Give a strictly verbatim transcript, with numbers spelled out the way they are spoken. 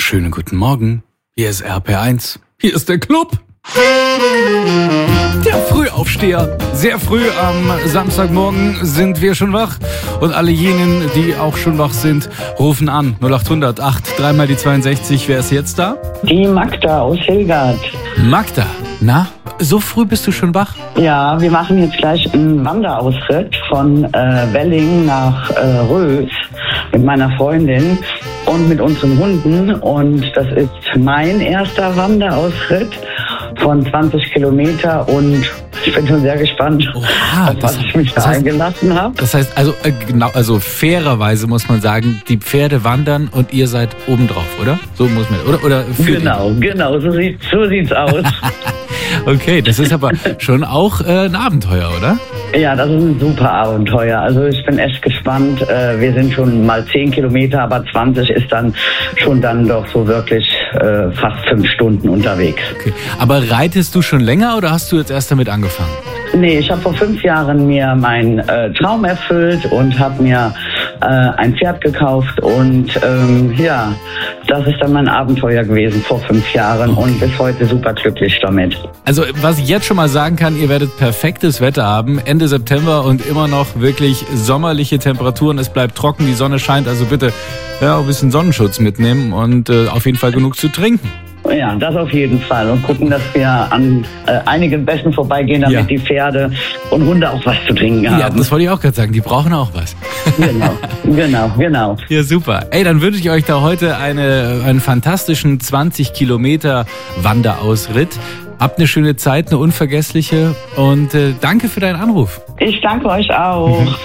wunderschönen guten Morgen. Hier ist R P eins. Hier ist der Club. Der Frühaufsteher. Sehr früh am Samstagmorgen sind wir schon wach. Und alle jenen, die auch schon wach sind, rufen an. null acht hundert acht, dreimal die zweiundsechzig. Wer ist jetzt da? Die Magda aus Hilgard. Magda, na, so früh bist du schon wach? Ja, wir machen jetzt gleich einen Wanderausritt von äh, Welling nach äh, Rös mit meiner Freundin und mit unseren Hunden. Und das ist mein erster Wanderausritt von zwanzig Kilometer und ich bin schon sehr gespannt, Oha, auf was das, ich mich da das heißt, eingelassen habe. Das heißt, also äh, genau, also fairerweise muss man sagen, die Pferde wandern und ihr seid obendrauf, oder? So muss man, oder? oder für Genau, genau, so, sieht, so sieht's aus. Okay, das ist aber schon auch äh, ein Abenteuer, oder? Ja, das ist ein super Abenteuer. Also ich bin echt gespannt. Äh, wir sind schon mal zehn Kilometer, aber zwanzig ist dann schon dann doch so wirklich äh, fast fünf Stunden unterwegs. Okay. Aber reitest du schon länger oder hast du jetzt erst damit angefangen? Nee, ich habe vor fünf Jahren mir meinen äh, Traum erfüllt und habe mir äh, ein Pferd gekauft und ähm, ja, das ist dann mein Abenteuer gewesen vor fünf Jahren Okay. und bis heute super glücklich damit. Also was ich jetzt schon mal sagen kann, ihr werdet perfektes Wetter haben, Ende September und immer noch wirklich sommerliche Temperaturen. Es bleibt trocken, die Sonne scheint, also bitte ja, ein bisschen Sonnenschutz mitnehmen und äh, auf jeden Fall genug zu trinken. Ja, das auf jeden Fall. Und gucken, dass wir an äh, einigen Bächen vorbeigehen, damit Ja. die Pferde und Hunde auch was zu trinken haben. Ja, das wollte ich auch gerade sagen, die brauchen auch was. Genau, genau, genau. Ja, super. Ey, dann wünsche ich euch da heute eine, einen fantastischen zwanzig Kilometer Wanderausritt. Habt eine schöne Zeit, eine unvergessliche und äh, danke für deinen Anruf. Ich danke euch auch.